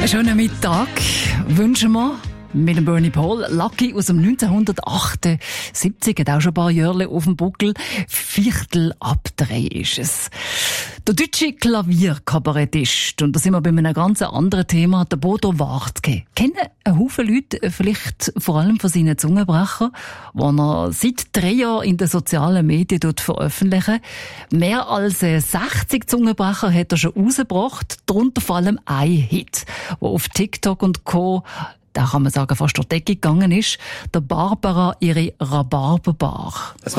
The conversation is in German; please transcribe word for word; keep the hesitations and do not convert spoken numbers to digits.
Einen schönen Mittag wünschen wir mit dem Bernie Paul. Lucky aus dem neunzehnhundertachtundsiebzig, hat auch schon ein paar Jahre auf dem Buckel. Viertel ab drei ist es. Der deutsche Klavierkabarettist, und da sind wir bei einem ganz anderen Thema, der Bodo Wartke. Kennen ein Haufen Leute vielleicht vor allem von seinen Zungenbrecher, die er seit drei Jahren in den sozialen Medien dort veröffentlichen. Mehr als sechzig Zungenbrecher hat er schon rausgebracht, darunter vor allem ein Hit, der auf TikTok und Co., da kann man sagen, fast durch die Decke gegangen ist, der Barbara ihre Rhabarberbar.